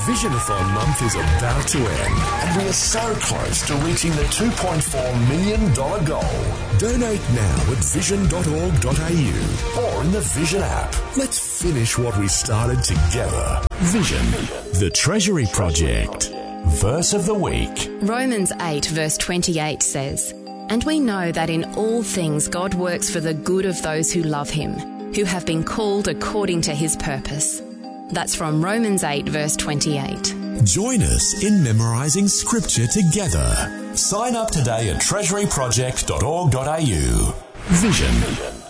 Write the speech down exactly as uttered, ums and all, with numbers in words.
Visionathon month is about to end, and we are so close to reaching the two point four million dollars goal. Donate now at vision dot org dot a u or in the Vision app. Let's finish what we started together. Vision, the Treasury Project. Verse of the week. Romans eight verse twenty-eight says, "And we know that in all things God works for the good of those who love him, who have been called according to his purpose." That's from Romans eight verse twenty-eight. Join us in memorising scripture together. Sign up today at treasury project dot org dot a u. Vision.